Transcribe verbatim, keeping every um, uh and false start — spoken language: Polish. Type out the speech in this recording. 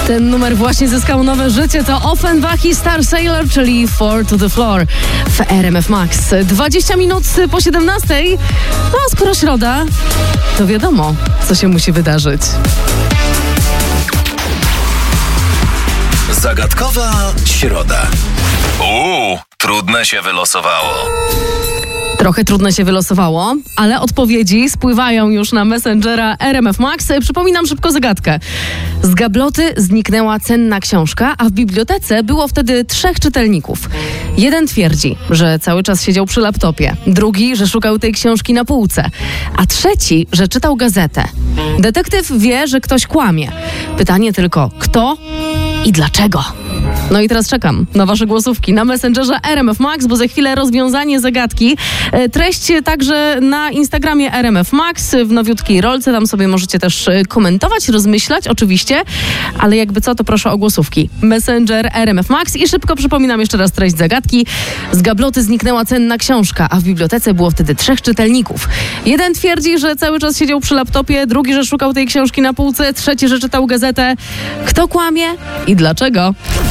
Ten numer właśnie zyskał nowe życie. To Offenbach i Star Sailor, czyli Four to the Floor w R M F Max. dwadzieścia minut po siedemnastej. No a skoro środa, to wiadomo, co się musi wydarzyć. Zagadkowa środa. Uuu, trudne się wylosowało. Trochę trudne się wylosowało, ale odpowiedzi spływają już na Messengera R M F Max. Przypominam szybko zagadkę. Z gabloty zniknęła cenna książka, a w bibliotece było wtedy trzech czytelników. Jeden twierdzi, że cały czas siedział przy laptopie. Drugi, że szukał tej książki na półce. A trzeci, że czytał gazetę. Detektyw wie, że ktoś kłamie. Pytanie tylko, kto i dlaczego? No i teraz czekam na wasze głosówki na Messengerze R M F Max, bo za chwilę rozwiązanie zagadki. Treść także na Instagramie R M F Max w nowiutkiej rolce. Tam sobie możecie też komentować, rozmyślać oczywiście, ale jakby co, to proszę o głosówki. Messenger R M F Max i szybko przypominam jeszcze raz treść zagadki. Z gabloty zniknęła cenna książka, a w bibliotece było wtedy trzech czytelników. Jeden twierdzi, że cały czas siedział przy laptopie, drugi, że szukał tej książki na półce, trzeci, że czytał gazetę. Kto kłamie i dlaczego?